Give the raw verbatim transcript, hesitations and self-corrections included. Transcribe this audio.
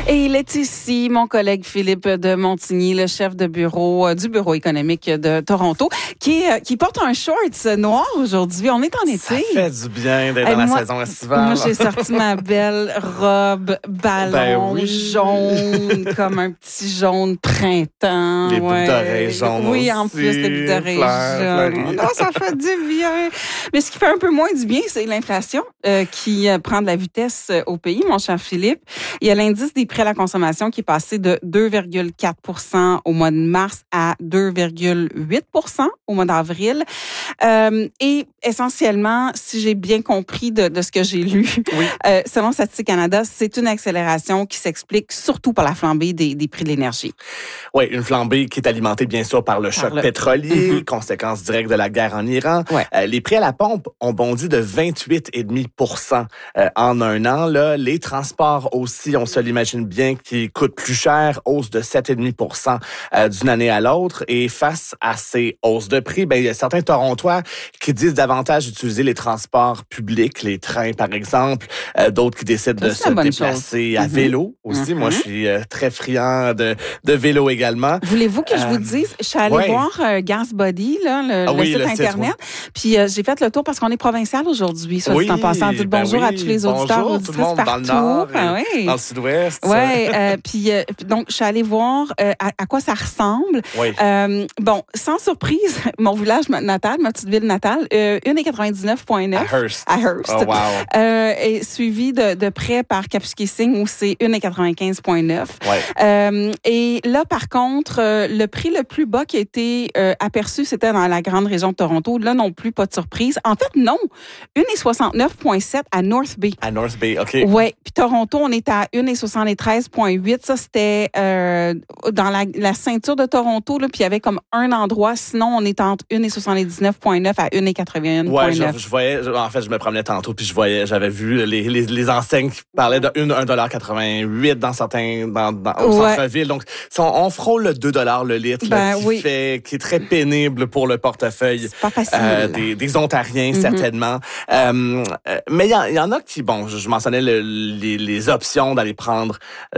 Et il est ici, mon collègue Philippe de Montigny, le chef de bureau euh, du bureau économique de Toronto, qui, euh, qui porte un shorts noir aujourd'hui. On est en été. Ça fait du bien d'être Et dans la moi, saison estivale. Moi, j'ai sorti ma belle robe ballon Ben oui. jaune, comme un petit jaune printemps. Les boucles ouais. d'oreilles jaunes Oui, aussi, en plus, les boucles d'oreilles fleurs, jaunes. fleuries. Oh, ça fait du bien. Mais ce qui fait un peu moins du bien, c'est l'inflation euh, qui euh, prend de la vitesse euh, au pays, mon cher Philippe. Il y a l'indice des prix à la consommation qui est passé de deux virgule quatre pour cent au mois de mars à deux virgule huit pour cent au mois d'avril. Euh, et essentiellement, si j'ai bien compris de, de ce que j'ai lu, Oui. euh, selon Statistique Canada, c'est une accélération qui s'explique surtout par la flambée des, des prix de l'énergie. Oui, une flambée qui est alimentée bien sûr par le Par choc le- pétrolier, Mhm. conséquence directe de la guerre en Iran. Ouais. Euh, les prix à la pompe ont bondi de vingt-huit virgule cinq pour cent euh, en un an. Là. Les transports aussi, on se l'imagine bien, qui coûtent plus cher, hausse de sept virgule cinq pour cent euh, d'une année à l'autre. Et face à ces hausses de prix, ben, il y a certains Torontois qui disent davantage d'utiliser les transports publics, les trains par exemple, euh, d'autres qui décident Ça, de c'est se la bonne déplacer chose. à Mhm. vélo aussi. Mhm. Moi, je suis euh, très friand de, de vélo également. Voulez-vous que je vous Euh, dise, je suis allée ouais. voir euh, Gas Body, là, le, Ah le oui, site le site, Internet, puis euh, j'ai fait le tour parce qu'on est provincial aujourd'hui, soit Oui, dit en passant. Dites ben bonjour oui, à tous les auditeurs, bonjour, tout auditrices le monde partout. dans le nord, Ah et oui. dans le sud-ouest. Ouais, euh, puis euh, donc je suis allée voir euh, à, à quoi ça ressemble. Oui. Euh, bon, sans surprise, mon village natal, ma petite ville natale, euh, un virgule quatre-vingt-dix-neuf virgule neuf À Hearst. à Hearst, Oh, wow. euh, est suivi de, de près par Kapuskasing où c'est un virgule quatre-vingt-quinze virgule neuf. Ouais. Euh, et là, par contre, euh, le prix le plus bas qui a été euh, aperçu, c'était dans la grande région de Toronto. Là non plus, pas de surprise. En fait, non. un virgule soixante-neuf virgule sept à North Bay. À North Bay, OK. Ouais, puis Toronto, on est à un virgule soixante-treize virgule huit. Ça, c'était euh, dans la, la ceinture de Toronto, là, puis il y avait comme un endroit. Sinon, on est entre un virgule soixante-dix-neuf virgule neuf à un virgule quatre-vingt-un virgule Ouais, je, neuf. je voyais, je- en fait, je me promenais tantôt, puis je voyais, j'avais vu les, les, les enseignes qui parlaient de un dollar quatre-vingt-huit dans certains, dans, dans, au Ouais. centre-ville. Donc, si on, on frôle le deux dollars le litre, là, Ben qui oui. fait, qui est très pénible pour le portefeuille. C'est pas facile. Euh, des, des Ontariens, Mhm. certainement. Euh, euh, mais il y, en- il y en a qui, bon, je, je mentionnais le- les, les options d'aller prendre